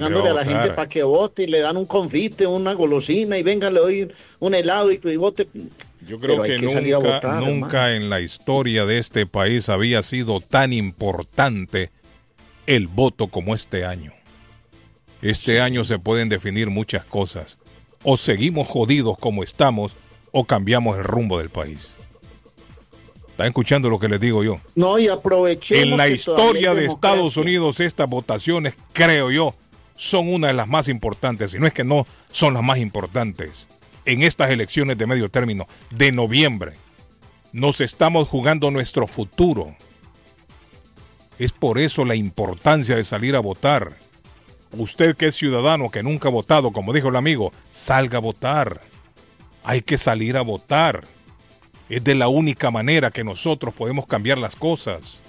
animándole a la gente para que vote, y le dan un confite, una golosina, y venga, le doy un helado y vote. Yo creo que nunca en la historia de este país había sido tan importante el voto como este año. Este año se pueden definir muchas cosas. O seguimos jodidos como estamos, o cambiamos el rumbo del país. ¿Están escuchando lo que les digo yo? No, y aprovechemos. En la historia de Estados Unidos, estas votaciones, creo yo, son una de las más importantes, si no es que no son las más importantes, en estas elecciones de medio término de noviembre. Nos estamos jugando nuestro futuro. Es por eso la importancia de salir a votar. Usted que es ciudadano, que nunca ha votado, como dijo el amigo, salga a votar. Hay que salir a votar. Es de la única manera que nosotros podemos cambiar las cosas.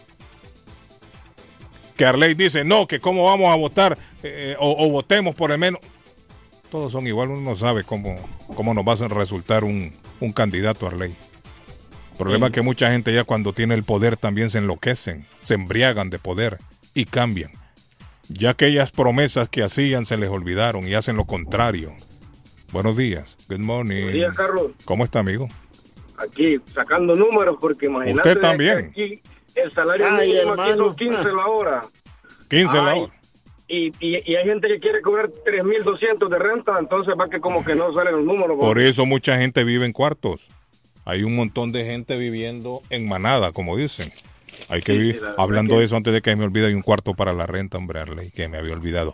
Que Arley dice, no, que cómo vamos a votar, o votemos por el menos. Todos son igual, uno no sabe cómo nos va a resultar un candidato, Arley. El problema es que mucha gente ya cuando tiene el poder también se enloquecen, se embriagan de poder y cambian. Ya aquellas promesas que hacían se les olvidaron y hacen lo contrario. Buenos días. Good morning. Buenos días, Carlos. ¿Cómo está, amigo? Aquí, sacando números, porque imagínate. Usted también. Aquí el salario mínimo aquí son 15 la hora. 15 la hora. Y hay gente que quiere cobrar 3.200 de renta, entonces va que como que no salen los números. Por eso mucha gente vive en cuartos. Hay un montón de gente viviendo en manada, como dicen. Hay que vivir. Hablando de eso, antes de que me olvide, hay un cuarto para la renta, hombre, Arley, que me había olvidado.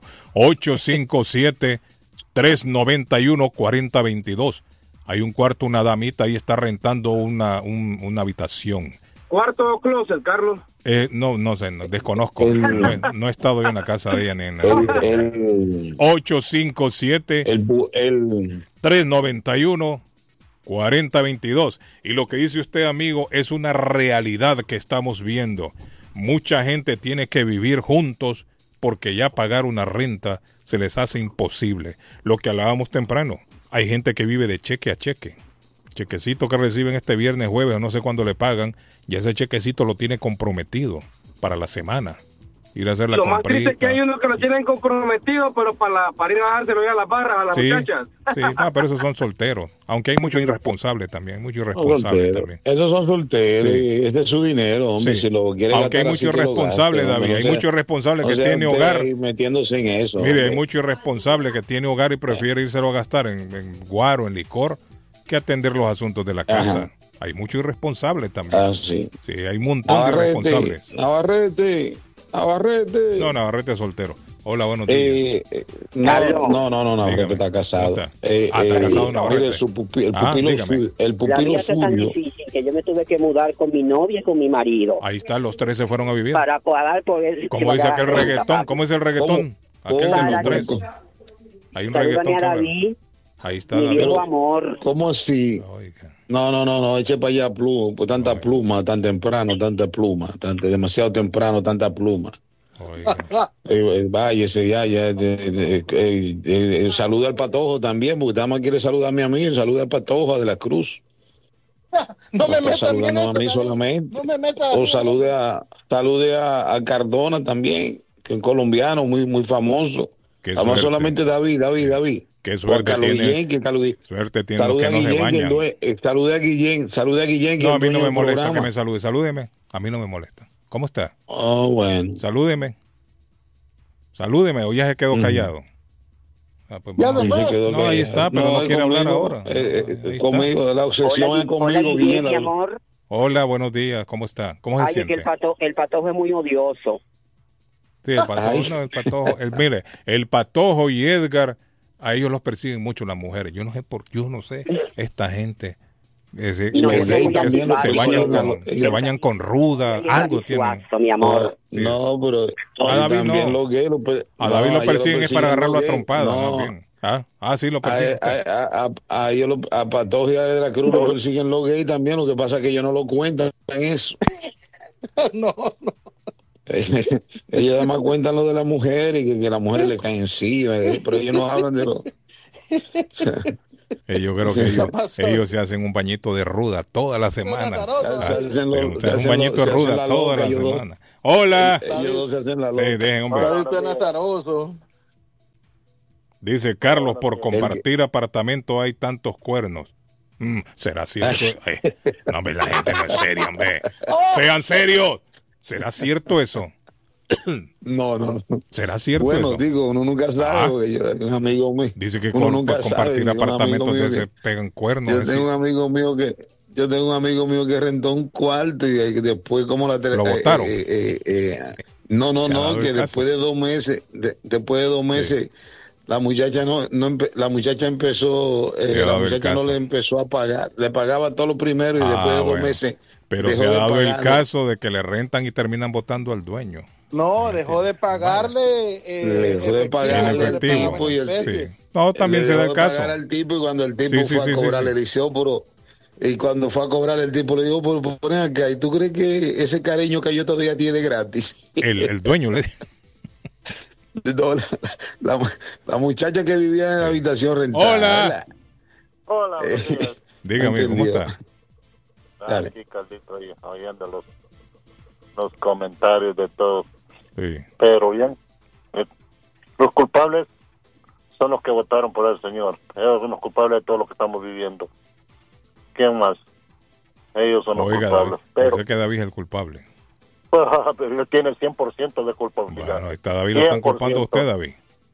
857-391-4022. Hay un cuarto, una damita ahí está rentando una habitación. ¿Cuarto o closet, Carlos? No sé, desconozco. No he estado yo en la casa de ella ni en nada. 857-391-4022. Y lo que dice usted, amigo, es una realidad que estamos viendo. Mucha gente tiene que vivir juntos porque ya pagar una renta se les hace imposible. Lo que hablábamos temprano. Hay gente que vive de cheque a cheque. Chequecito que reciben este viernes, jueves o no sé cuándo le pagan, y ese chequecito lo tiene comprometido para la semana. Ir a hacer la comprita. Lo más triste es que hay unos que lo tienen comprometido, pero para ir a dejárselo ya a las barras, a las muchachas. Sí, pero esos son solteros. Aunque hay muchos irresponsables también, muchos irresponsables también. Esos son solteros, y ese es su dinero, hombre, si lo quiere. Aunque hay muchos irresponsables, David, hay muchos irresponsables que tienen hogar. Metiéndose en eso. Mire, hay muchos irresponsables que tienen hogar y prefiere írselo a gastar en guaro, en licor, que atender los asuntos de la casa. Ajá. Hay muchos irresponsables también. Sí. Sí, hay un montón de irresponsables. Navarrete. No, Navarrete es soltero. Hola, buenos días. No, Navarrete está casado. Está casado Navarrete. Mire, el pupilo suyo. Tan difícil que yo me tuve que mudar con mi novia y con mi marido. Ahí está, los tres se fueron a vivir. Para poder ¿Cómo dice aquel reggaetón? ¿Cómo es el reggaetón? Aquel de los tres. Hay un reggaetón. Ahí está, mi viejo amor. ¿Cómo así? Oiga. No, eche para allá tanta pluma, tan temprano, tanta pluma, demasiado temprano, tanta pluma. Váyase ya, saluda al Patojo también, porque Dama quiere saludarme a mí, saluda al Patojo de la Cruz. No me metas saludando a mí solamente. No me metas. O salude a Cardona también, que es un colombiano muy famoso. Además solamente David. Qué suerte tiene. Suerte tiene los que no se bañan. Salude a Guillén. No, a mí no me molesta que me salude. Salúdeme. A mí no me molesta. ¿Cómo está? Oh, bueno. Salúdeme, o ya se quedó callado. Pues, ya ahí está, pero no quiere hablar ahora. Conmigo, la obsesión es conmigo, Guillén. Hola, buenos días. ¿Cómo está? ¿Cómo se siente? Que el patojo es muy odioso. Sí, el patojo. Mire, el Patojo y Edgar, a ellos los persiguen mucho las mujeres. Yo no sé, esta gente se bañan con ruda, algo tienen. Mi amor. Sí. No, pero a David también no. A David lo persiguen es para agarrarlo a trompadas, no. más bien. Sí, lo persiguen. A Patojo y a de la Cruz lo persiguen los gays también, lo que pasa es que ellos no lo cuentan eso. No. Ellos además cuentan lo de la mujer y que las mujeres le caen encima, pero ellos no hablan de lo... Yo creo que ellos se hacen un bañito de ruda toda la semana. Un bañito de ruda toda la semana. Hola. Ellos se hacen la loca. Dejen, hombre. Usted no es azaroso. Dice Carlos, por compartir apartamento hay tantos cuernos. ¿Será cierto? No, hombre, la gente no es seria, hombre. Sean serios. ¿Será cierto eso? No. ¿Será cierto bueno, eso? Digo, uno nunca sabe, porque un amigo mío. Dice que uno nunca por compartir sabe, apartamentos se pegan cuernos. Yo tengo un amigo mío que rentó un cuarto y después como la ¿Lo botaron? No, que después de 2 meses, sí. La muchacha empezó, la muchacha no le empezó a pagar, le pagaba todo lo primero y después de 2 meses. Pero se ha dado el caso de que le rentan y terminan votando al dueño. No, dejó de pagarle. Dejó de pagarle al tipo y sí. No, también se da el caso. Pagar al tipo y cuando el tipo fue a cobrar le dijo, y cuando fue a cobrar el tipo le dijo, pero ponen acá, ¿y tú crees que ese cariño que yo todavía tiene gratis? El dueño le dijo. No, la muchacha que vivía en la habitación rentada. Hola. Dígame, ¿cómo está? Dale. Aquí, Carlito, ahí, oyendo los comentarios de todos. Sí. Pero bien, los culpables son los que votaron por el señor. Ellos son los culpables de todo lo que estamos viviendo. ¿Quién más? Ellos son los culpables. David, pero sé que David es el culpable. Pero él tiene el 100% de culpabilidad. Bueno, ahí está David, lo están culpando a usted, David.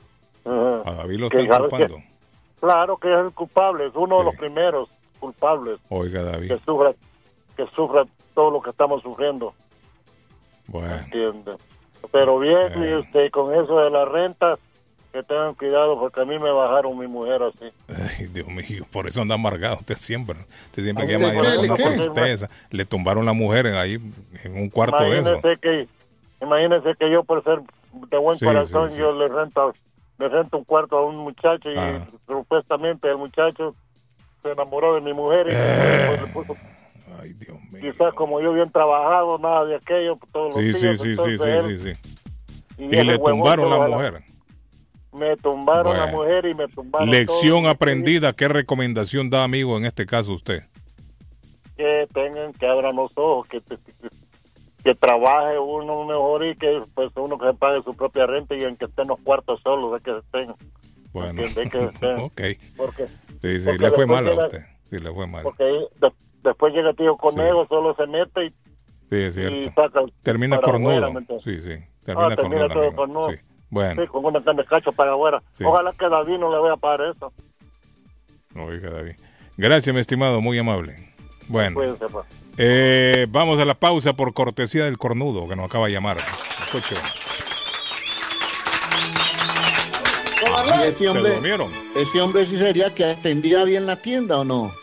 A David lo están culpando. Claro que es el culpable, es uno de los primeros culpables. Oiga, David. Que sufra todo lo que estamos sufriendo. Bueno. ¿Entiende? Pero bien, con eso de la renta, que tengan cuidado porque a mí me bajaron mi mujer así. Ay, Dios mío, por eso anda amargado usted siempre llama tristeza. Le tumbaron la mujer ahí en un cuarto de eso. Imagínese que yo por ser de buen corazón yo le rento un cuarto a un muchacho y supuestamente el muchacho se enamoró de mi mujer y le puso. Ay, Dios mío. Quizás como yo bien trabajado, nada de aquello, todos los días. Sí. Y le tumbaron la mujer. Me tumbaron la mujer y me tumbaron lección aprendida. ¿Qué recomendación da, amigo, en este caso usted? Que abran los ojos, que trabaje uno mejor y que pues uno que se pague su propia renta y en que estén los cuartos solos, de que estén. Bueno, ok. Porque le fue mal a usted. Sí, le fue mal. Porque después llega el tío Conejo, solo se mete y... Sí, es cierto. Y saca termina cornudo. Sí. Termina todo cornudo. Sí. Bueno. Sí, con una carne cacho para afuera. Sí. Ojalá que David no le vaya a pagar eso. Oiga, David. Gracias, mi estimado, muy amable. Bueno. Cuídense, pues. Vamos a la pausa por cortesía del cornudo que nos acaba de llamar. Escucho. Ese hombre sí sería que atendía bien la tienda, ¿o no?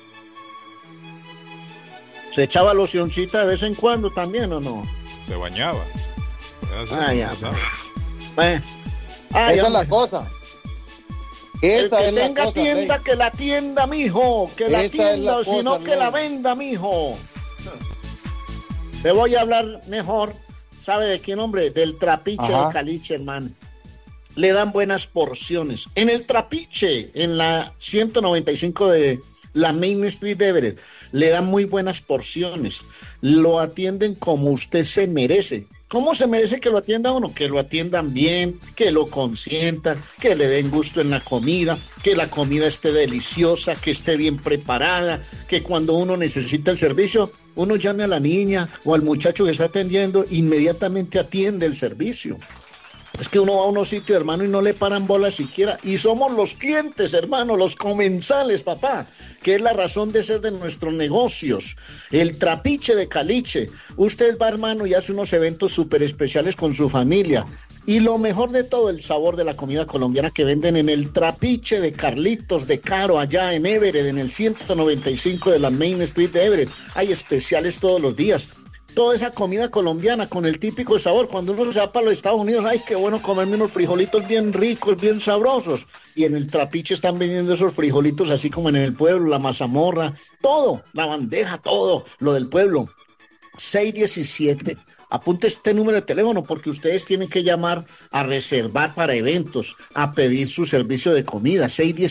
¿Se echaba locioncita de vez en cuando también, o no? Se bañaba. Ya. Bueno. Esa es la cosa. El que tenga tienda, que la tienda, mijo. Que la tienda, o si no, que la venda, mijo. Le voy a hablar mejor. ¿Sabe de quién, hombre? Del Trapiche de Caliche, hermano. Le dan buenas porciones. En el Trapiche, en la 195 de la Main Street de Everett, le dan muy buenas porciones. Lo atienden como usted se merece. ¿Cómo se merece que lo atienda uno? Que lo atiendan bien, que lo consientan, que le den gusto en la comida, que la comida esté deliciosa, que esté bien preparada, que cuando uno necesita el servicio, uno llame a la niña o al muchacho que está atendiendo, inmediatamente atiende el servicio. Es que uno va a unos sitios, hermano, y no le paran bola siquiera. Y somos los clientes, hermano, los comensales, papá, que es la razón de ser de nuestros negocios. El Trapiche de Caliche. Usted va, hermano, y hace unos eventos súper especiales con su familia. Y lo mejor de todo, el sabor de la comida colombiana que venden en el Trapiche de Carlitos de Caro, allá en Everett, en el 195 de la Main Street de Everett. Hay especiales todos los días. Toda esa comida colombiana con el típico sabor. Cuando uno se va para los Estados Unidos, ¡ay, qué bueno comerme unos frijolitos bien ricos, bien sabrosos! Y en el Trapiche están vendiendo esos frijolitos así como en el pueblo, la mazamorra, todo, la bandeja, todo, lo del pueblo. 617. Apunte este número de teléfono porque ustedes tienen que llamar a reservar para eventos, a pedir su servicio de comida.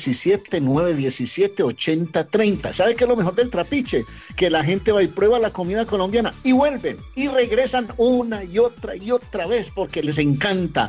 617-917-8030. ¿Sabe qué es lo mejor del trapiche? Que la gente va y prueba la comida colombiana y vuelven y regresan una y otra vez porque les encanta.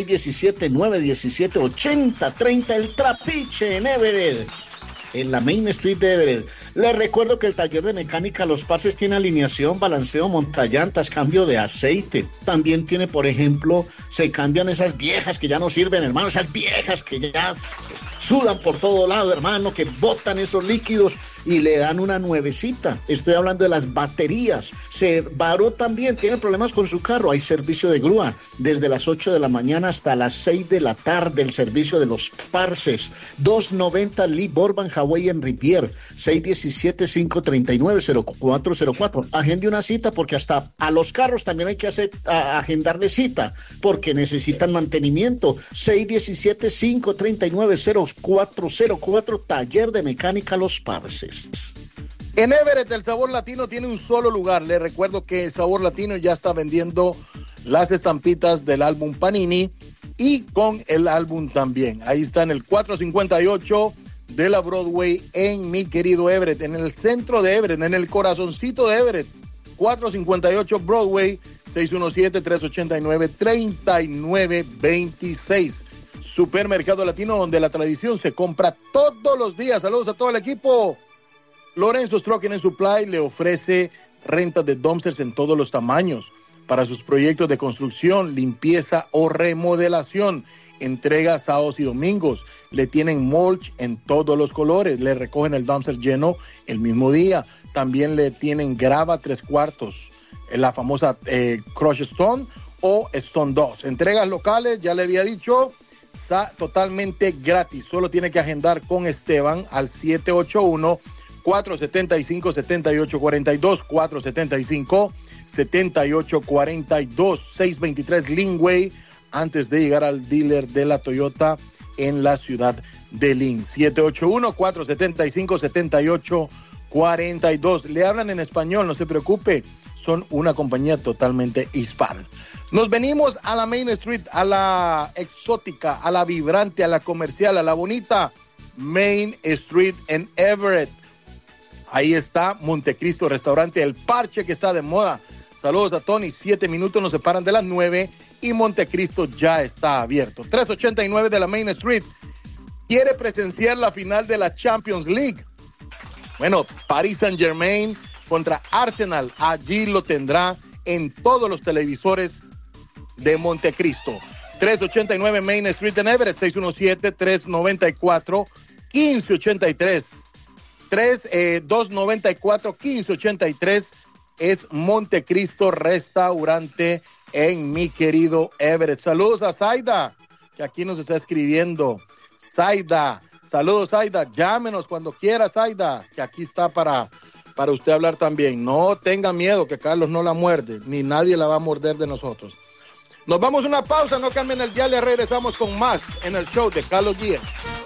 617-917-8030. El trapiche en Everett, en la Main Street de Everett. Les recuerdo que el taller de mecánica Los Parces tiene alineación, balanceo, montallantas, cambio de aceite. También tiene, por ejemplo, se cambian esas viejas que ya no sirven, hermano, esas viejas que ya sudan por todo lado, hermano, que botan esos líquidos y le dan una nuevecita. Estoy hablando de las baterías. Baró también tiene problemas con su carro. Hay servicio de grúa desde las 8 de la mañana hasta las 6 de la tarde. El servicio de Los Parces. 290 Lee Borban Hawaii en Rivier. 617-539-0404. Agende una cita porque hasta a los carros también hay que agendarle cita porque necesitan mantenimiento. 617-539-0404. Taller de mecánica Los Parces. En Everett, el Sabor Latino tiene un solo lugar. Les recuerdo que el Sabor Latino ya está vendiendo las estampitas del álbum Panini y con el álbum también. Ahí está en el 458 de la Broadway en mi querido Everett, en el centro de Everett, en el corazoncito de Everett. 458 Broadway, 617-389-3926. Supermercado Latino, donde la tradición se compra todos los días. Saludos a todo el equipo. Lorenzo's Trucking and Supply le ofrece rentas de dumpsters en todos los tamaños para sus proyectos de construcción, limpieza o remodelación. Entrega sábados y domingos. Le tienen mulch en todos los colores. Le recogen el dumpster lleno el mismo día. También le tienen grava 3/4, la famosa Crush Stone o Stone 2. Entregas locales, ya le había dicho, está totalmente gratis. Solo tiene que agendar con Esteban al 781-475-7842, 475-7842, 623 Linway, antes de llegar al dealer de la Toyota en la ciudad de Lynn. 781-475-7842. Le hablan en español, no se preocupe, son una compañía totalmente hispana. Nos venimos a la Main Street, a la exótica, a la vibrante, a la comercial, a la bonita Main Street en Everett. Ahí está Montecristo, restaurante El Parche, que está de moda. Saludos a Tony. 7 minutos nos separan de las 9 y Montecristo ya está abierto. 389 de la Main Street. ¿Quiere presenciar la final de la Champions League? Bueno, Paris Saint-Germain contra Arsenal. Allí lo tendrá en todos los televisores de Montecristo. 389 Main Street en Everett, 617-394-1583. 294-1583 es Montecristo Restaurante en mi querido Everett. Saludos a Zaida, que aquí nos está escribiendo. Zaida, saludos Zaida, llámenos cuando quiera Zaida, que aquí está para usted hablar también. No tenga miedo que Carlos no la muerde, ni nadie la va a morder de nosotros. Nos vamos a una pausa, no cambien el dial, le regresamos con más en el show de Carlos Guillén.